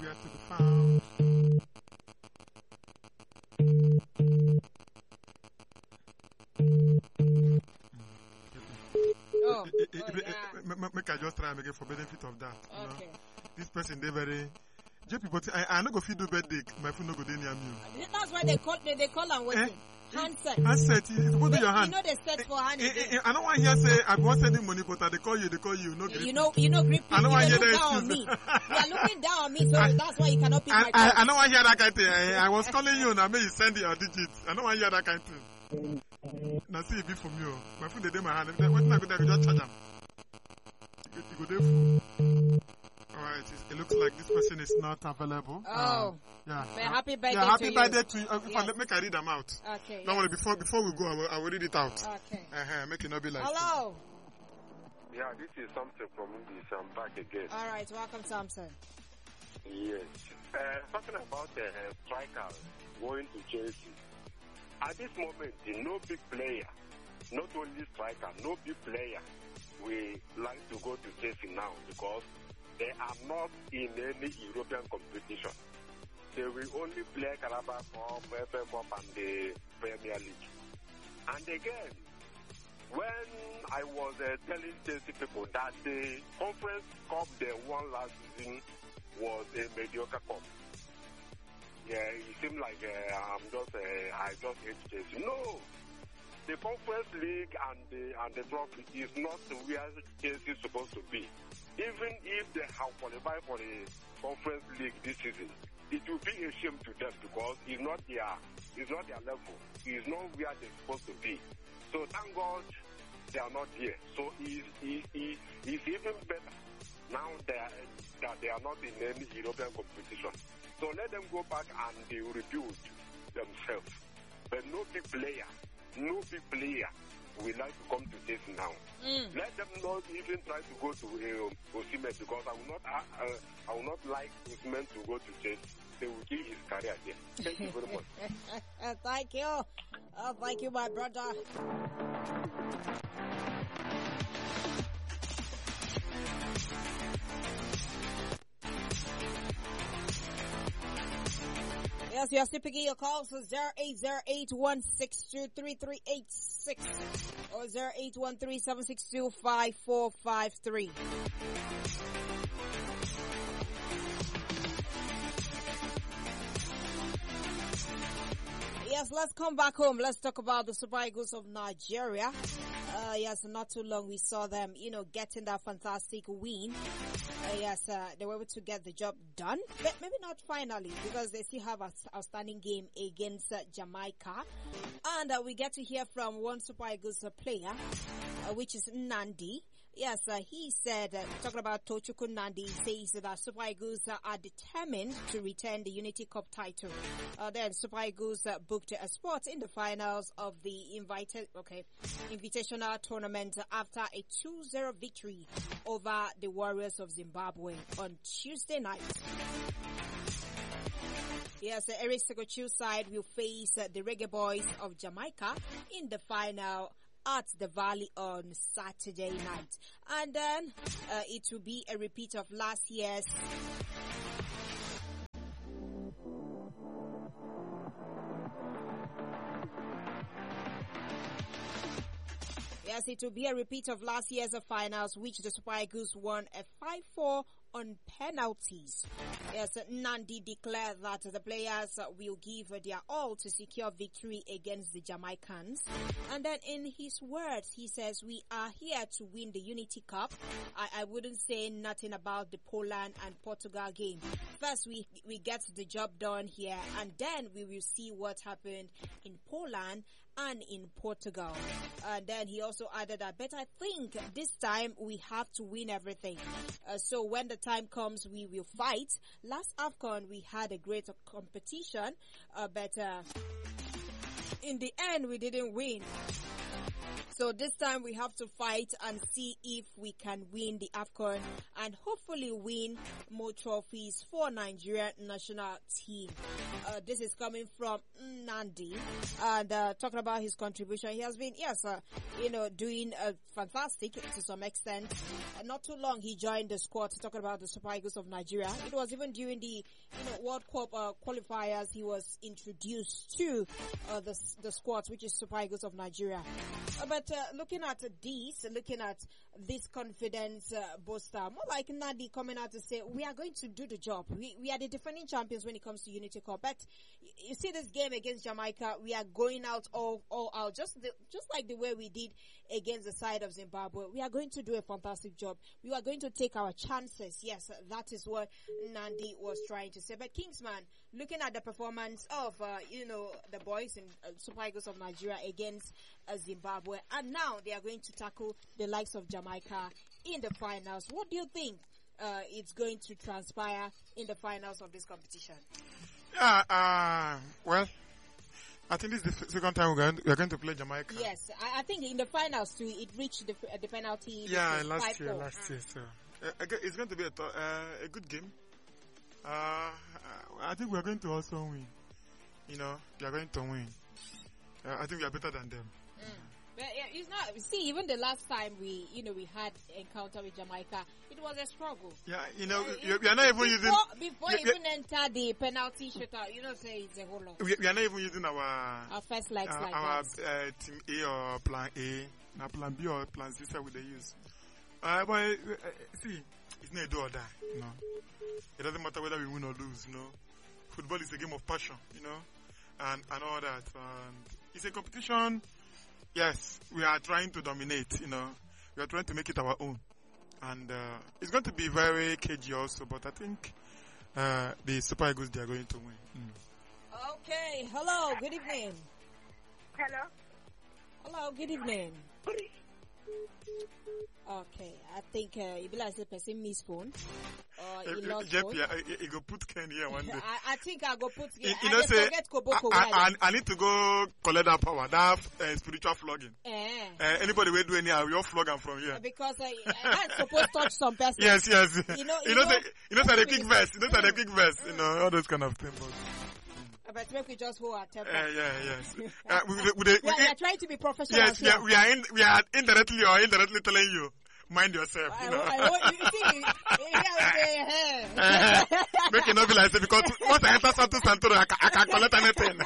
nowhere to be found. Make I just try and make it for benefit of that. Okay. You know? This person, they very. People, I no go fit do birthday. My phone no go dey near me. That's why they call and waiting. Handset. Handset. You put in your hand. You know they set for hand. I don't want to hear say I want sending money, but they call you. No grip. You know grip. I don't want to hear that excuse. You are looking down on me, so that's why you cannot pick my call. I don't want to hear that kind of thing. I was calling you now. May you send your digits. I don't want to hear that kind of thing. Now see it be from you. My phone they in my hand. When I go there, I just charge them. You go there full. Alright, it looks like this person is not available. Oh. Yeah. Happy birthday to you. Happy birthday to you. Make I read them out. Okay. Don't worry, before we go, I will read it out. Okay. Make it not be like. Hello. Yeah, this is something from this. I'm back again. Alright, welcome, Samson. Yes. Talking about the striker going to Chelsea. At this moment, no big player, not only striker, no big player we like to go to Chelsea now because they are not in any European competition. They will only play Carabao Cup, FA Cup, and the Premier League. And again, when I was telling Chelsea people that the Conference Cup they won last season was a mediocre cup. Yeah, it seemed like I just hate Chelsea. No, the Conference League and the trophy is not where Chelsea is supposed to be. Even if they have qualified for the Conference League this season, it will be a shame to them because it's not their level. It's not where they're supposed to be. So thank God they are not here. So it's even better now that they are not in any European competition. So let them go back and they rebuild themselves. But no big player will like to come to this now. Let them not even try to go to Osimhen because I will not like Osimhen to go to Chelsea. They will kill his career here. Thank you very much. Thank you. Thank you, my brother. Yes, you are still picking your calls for 0808-162-3386 or 0813-762-5453. Yes, let's come back home. Let's talk about the Super Eagles of Nigeria. Yes, not too long we saw them, getting that fantastic win. Yes, they were able to get the job done, but maybe not finally because they still have an outstanding game against Jamaica. And we get to hear from one Super Eagles player, which is Nandi. Yes, he said, talking about Tochukwu Nandi, says that Super Eagles are determined to retain the Unity Cup title. Then Super Eagles booked a spot in the finals of the Invitational Tournament after a 2-0 victory over the Warriors of Zimbabwe on Tuesday night. Yes, the Eric Segochiu side will face the Reggae Boys of Jamaica in the final at the Valley on Saturday night. And then it will be a repeat of last year's Yes, it will be a repeat of last year's finals, which the Super Eagles won a 5-4 on penalties. Yes, Nandi declared that the players will give their all to secure victory against the Jamaicans. And then in his words, he says, we are here to win the Unity Cup. I wouldn't say nothing about the Poland and Portugal game. First, we get the job done here, and then we will see what happened in Poland and in Portugal. And then he also added that, but I think this time we have to win everything. So when the time comes, we will fight. Last AFCON, we had a great competition, but in the end, we didn't win. So this time we have to fight and see if we can win the AFCON. and hopefully win more trophies for Nigeria national team. This is coming from Nandi, and talking about his contribution. He has been, doing fantastic to some extent. Not too long he joined the squad, talking about the Super Eagles of Nigeria. It was even during the World Cup qualifiers he was introduced to the squad, which is Super Eagles of Nigeria. But looking at this confidence booster, more like Nadi coming out to say, we are going to do the job. We are the defending champions when it comes to Unity Cup. But you see this game against Jamaica, we are going out all out, just like the way we did against the side of Zimbabwe. We are going to do a fantastic job. We are going to take our chances. Yes, that is what Nandi was trying to say. But Kingsman, looking at the performance of the boys in Super Eagles of Nigeria against Zimbabwe, and now they are going to tackle the likes of Jamaica in the finals. What do you think it's going to transpire in the finals of this competition? Well, I think this is the second time we are going to play Jamaica. Yes, I think in the finals too, it reached the penalty. Yeah, last year. So it's going to be a good game. I think we are going to also win. We are going to win. I think we are better than them. But it's not. See, even the last time we had encounter with Jamaica, it was a struggle. Yeah, we are not even using before even enter the penalty shootout. Say it's a whole lot. We are not even using our first legs like our that. team A or plan A, now plan B or plan C. That we they use. But see, it's not a do or die. It doesn't matter whether we win or lose. Football is a game of passion. And all that. And it's a competition. Yes, we are trying to dominate, we are trying to make it our own. And it's going to be very cagey also, but I think the Super Eagles, they are going to win. Okay, hello, good evening. Hello, good evening. Okay, I think Ibila is a person miss phone. He lost phone. You go put Ken here one day. I think I'll go put Ken. Forget Koboko. I need to go collect that power, that spiritual flogging. Anybody will do any, I will flog them from here. Because I'm supposed to touch some person. Yes. You know, the quick verse. All those kind of things. But maybe we just hold our temper. Yes. We are trying to be professional. Yes, we are indirectly telling you, mind yourself. Make it not be like that, because once I enter Santo Santo, I can collect anything.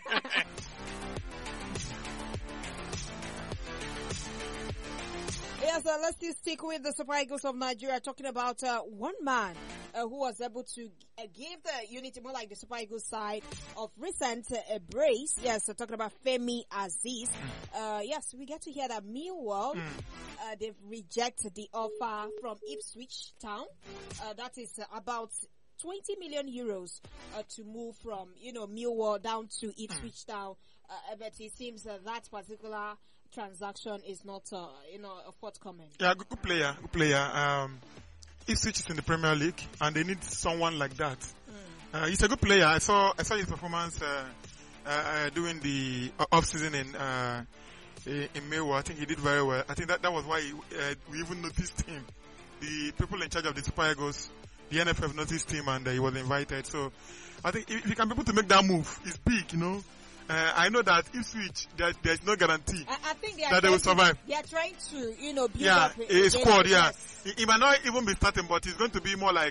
Yes, let's still stick with the Super Eagles of Nigeria, talking about one man who was able to give the Unity, more like the Super Eagles side of recent a brace. Yes, talking about Femi Aziz. Yes, we get to hear that Millwall, they've rejected the offer from Ipswich Town. That is about 20 million euros to move from, Millwall down to Ipswich Town. But it seems that particular transaction is not, forthcoming. Yeah, good player. Ipswich is in the Premier League, and they need someone like that. He's a good player. I saw his performance during the off season in Millwall. I think he did very well. I think that was why we even noticed him. The people in charge of the Super Eagles, the NFF noticed him, and he was invited. So I think if he can be able to make that move, it's big, I know that Ipswich, there's no guarantee I think that they will survive. They are trying to, build up a squad. Yeah, he might not even be starting, but it's going to be more like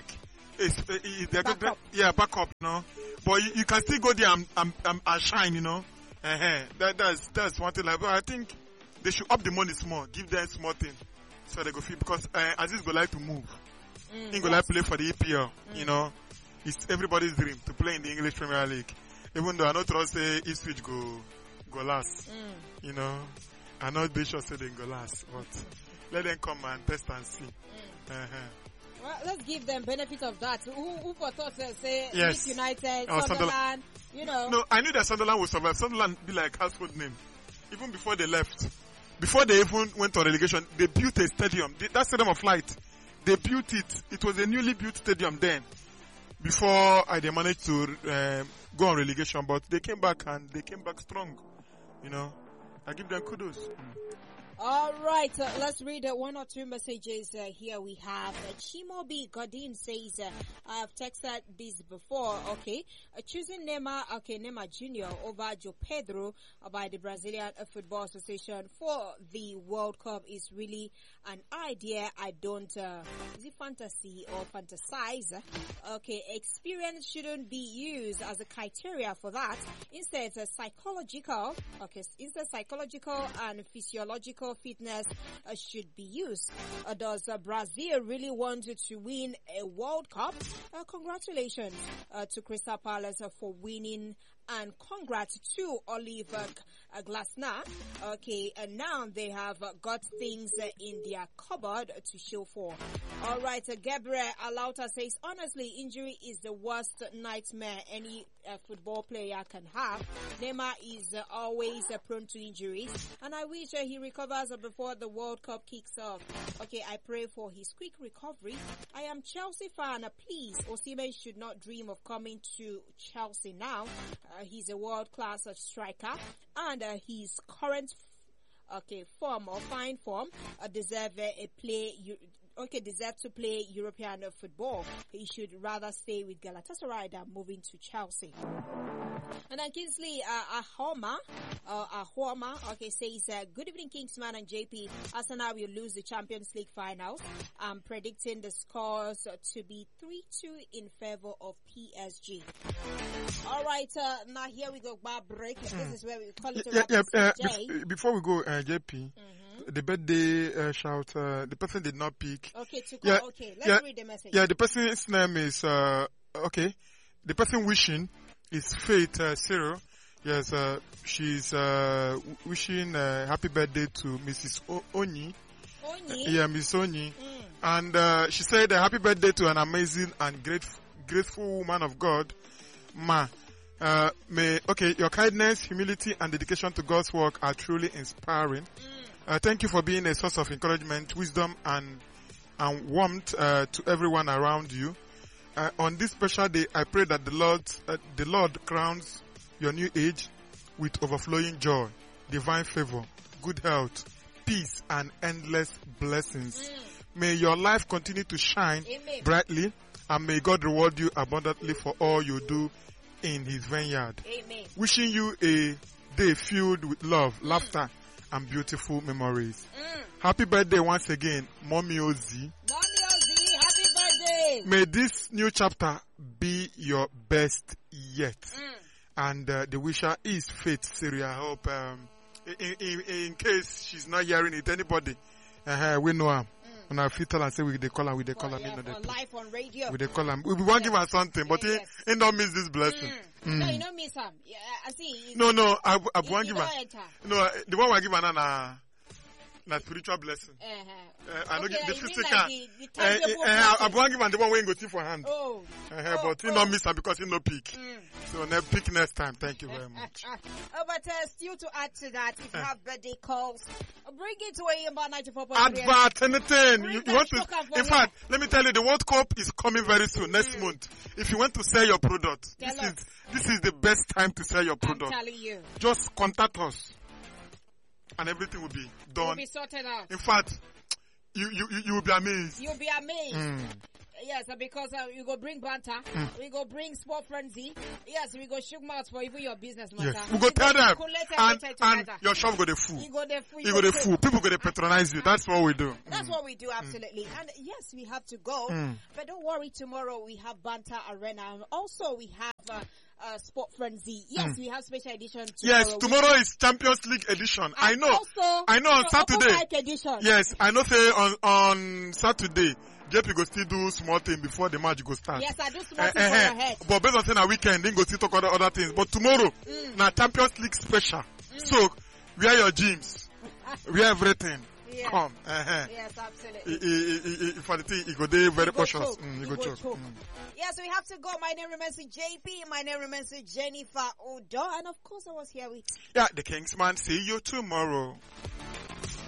backup. But you can still go there and shine. That's one thing. But I think they should up the money small, give them small thing, so they go feel, because Aziz go like to move. He go like play for the EPL. It's everybody's dream to play in the English Premier League. Even though I not trust say Ipswich go last. I know they should say they go last, but let them come and test and see. Well, let's give them benefit of that. Who for thought say yes. United, Sunderland, No, I knew that Sunderland would survive. Sunderland be like household name. Even before they left. Before they even went on relegation, they built a stadium. That Stadium of Light, they built it. It was a newly built stadium then. Before they managed to go on relegation, but they came back, and they came back strong. I give them kudos. All right, let's read one or two messages. Here we have Chimobi Godin says, I have texted this before. Okay, choosing Neymar, Neymar Jr. over Joe Pedro by the Brazilian Football Association for the World Cup is really an idea. I don't, is it fantasy or fantasize? Okay, experience shouldn't be used as a criteria for that. Instead, psychological and physiological fitness should be used. Does Brazil really want to win a World Cup? Congratulations to Crystal Palace for winning, and congrats to Oliver Glasner. Okay, and now they have got things in their cupboard to show for. All right, Gabriel Alauta says, honestly, injury is the worst nightmare any football player can have. Neymar is always prone to injuries, and I wish he recovers before the World Cup kicks off. Okay, I pray for his quick recovery. I am Chelsea fan. Please, Osimhen should not dream of coming to Chelsea now. He's a world-class striker, and his current fine form deserve to play European football. He should rather stay with Galatasaray than moving to Chelsea. And then Kingsley Ahoma, says, good evening, Kingsman and JP. Arsenal will lose the Champions League finals. I'm predicting the scores to be 3-2 in favor of PSG. All right, now here we go, bar break. This is where we call it before we go, JP. The birthday shout, the person did not pick. Okay, let's read the message. Yeah, the person's name is, the person wishing is Faith Cyril. Yes, she's wishing happy birthday to Mrs. Onyi. Yeah, Miss Onyi. And she said happy birthday to an amazing and grateful woman of God, Ma. Your kindness, humility, and dedication to God's work are truly inspiring. Thank you for being a source of encouragement, wisdom, and warmth to everyone around you. On this special day, I pray that the Lord crowns your new age with overflowing joy, divine favor, good health, peace, and endless blessings. May your life continue to shine brightly, and may God reward you abundantly for all you do in His vineyard. Amen. Wishing you a day filled with love, laughter, and beautiful memories. Happy birthday once again, Mommy Ozzy. Mommy Ozzy, happy birthday. May this new chapter be your best yet. And the wisher is Faith Syria. I hope, in case she's not hearing it, anybody, we know her. And I feel tell and say we call her. Live on radio. We call her. We want to give her something, but he don't miss this blessing. No, you don't miss her. Yeah, I see. No, I want to give her. No, the one I give her na spiritual blessing. I know the physical. I want to give her the one we go see for hand. But he don't miss her because he no pick. So pick next time. Thank you very much. But still to add to that, if you have birthday calls, bring it to AM about 94.3. Advert, anything. You want to, in fact, let me tell you, the World Cup is coming very soon, next month. If you want to sell your product, this is the best time to sell your product. I'm telling you. Just contact us. And everything will be done. Will be sorted out. In fact, you will be amazed. You'll be amazed. Yes, because we go bring banter, we go bring sport frenzy. Yes, we go shoot mouth for even your business matter. Yes, we go tell them, and your shop go the fool. You go the fool. People go to patronize you. That's what we do. That's what we do, absolutely. And yes, we have to go, but don't worry. Tomorrow we have Banter Arena, and also we have Sport Frenzy. Yes, we have special edition tomorrow. Yes, tomorrow is Champions League edition. And I know on Saturday. Yes, I know say on Saturday. JP go still do small thing before the match go start. Yes, I do small thing for your head. But based on saying a weekend, then go still talk about other things. But tomorrow, now Champions League special. So, wear your gyms. Wear everything. Yeah. Come. Yes, absolutely. For the thing, it go there very cautious. You go choke. Yes, we have to go. My name remains JP. My name remains Jennifer Odo. And of course, I was here with... Yeah, the Kingsman. See you tomorrow.